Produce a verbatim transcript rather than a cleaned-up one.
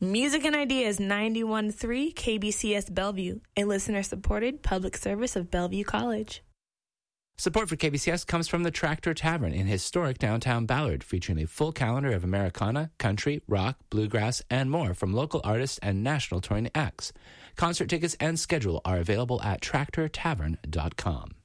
Music and Ideas ninety-one point three K B C S Bellevue, a listener-supported public service of Bellevue College. Support for K B C S comes from the Tractor Tavern in historic downtown Ballard, featuring a full calendar of Americana, country, rock, bluegrass, and more from local artists and national touring acts. Concert tickets and schedule are available at tractor tavern dot com.